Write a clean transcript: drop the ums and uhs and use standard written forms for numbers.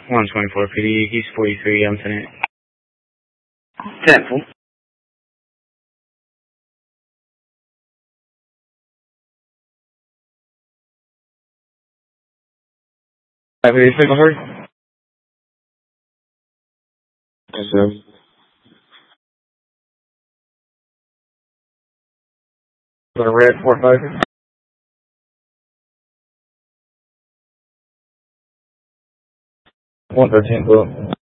124 PD, he's 43, I'm Tenant. Tenant. 580 signal, sorry? Yes, sir. Got a red 45. 113,